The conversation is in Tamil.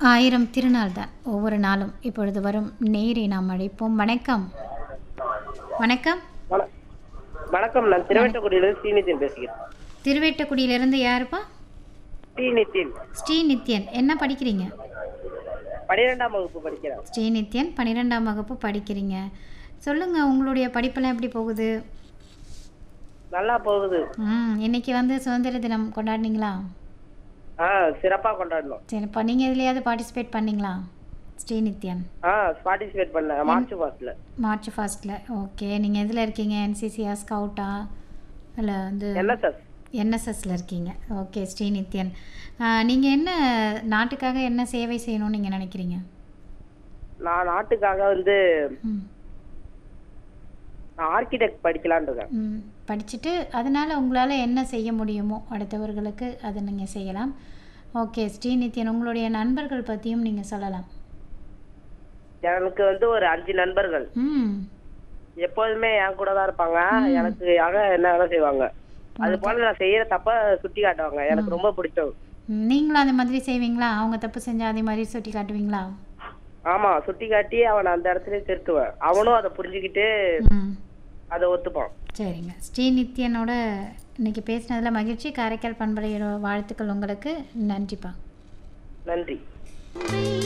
ஆயிரம் திருநாள் தான் ஒவ்வொரு நாளும். இப்பொழுது வரும் நேரை நாம் அழைப்போம். வணக்கம். வணக்கம். வண- வணக்கம். நான் திருவட்டக்குடியிலிருந்து ஸ்ரீநிதின் பேசுகிறேன். திருவேட்டக்குடியிலிருந்து யாருப்பா? ஸ்ரீநிதின் ஸ்ரீநித்யன். என்ன படிக்கிறீங்க? 12ஆம் வகுப்பு படிக்கிறேன். ஸ்ரீநித்யன் 12ஆம் வகுப்பு படிக்கிறீங்க. சொல்லுங்க, உங்களுடைய படிப்பெல்லாம் எப்படி போகுது? நல்லா போகுது. இன்னைக்கு வந்து சுதந்திர தினம் கொண்டாடினீங்களா? சிறப்பா கொண்டாடணும். சரிப்பா, நீங்கள் எதுலையாவது பார்ட்டிசிபேட் பண்ணீங்களா ஸ்ரீநித்யன்? பார்ட்டிசிபேட் பண்ணேன் மார்ச் ஃபர்ஸ்ட்ல. மார்ச் ஃபர்ஸ்ட்டில். ஓகே, நீங்கள் எதில் இருக்கீங்க? என்சிசியா, ஸ்கவுட்டா, இல்லை வந்து என்எஸ்எஸ். என்எஸ்எஸ்ல இருக்கீங்க. ஓகே ஸ்ரீநித்யன், நீங்கள் என்ன நாட்டுக்காக என்ன சேவை செய்யணும்னு நீங்கள் நினைக்கிறீங்க? நான் நாட்டுக்காக வந்து ம் நான் ஆர்கிடெக்ட் படிக்கலான்னு இருக்கேன். படிச்சுட்டு அதனால் உங்களால் என்ன செய்ய முடியுமோ அடுத்தவர்களுக்கு அதை நீங்கள் செய்யலாம். ஓகே ஸ்ரீநித்யன், உங்களுடைய நண்பர்கள் பற்றியும் நீங்கள் சொல்லலாம். எனக்கு வந்து ஒரு 5 நண்பர்கள் ம் எப்போதுமே என் கூட தான் இருப்பாங்க. எனக்கு என்ன வேலை செய்வாங்க. அது போல நான் செய்யற தப்ப சுட்டி காட்டுவாங்க. எனக்கு ரொம்ப பிடிச்சது. நீங்களும் அந்த மாதிரி செய்வீங்களா? அவங்க தப்பு செஞ்சால் அதே மாதிரி சுட்டி காட்டுவீங்களா? ஆமா, சுட்டி காட்டி அவனை அந்த இடத்துல திருத்துவேன். அவனும் அதை புரிஞ்சுக்கிட்டு அதை ஒத்துப்பான். சரிங்க, ஸ்ரீநித்யனோட இன்னைக்கு பேசினதில் மகிழ்ச்சி. காரைக்கால் பண்பலையோட வாழ்த்துக்கள் உங்களுக்கு. நன்றிப்பா. நன்றி.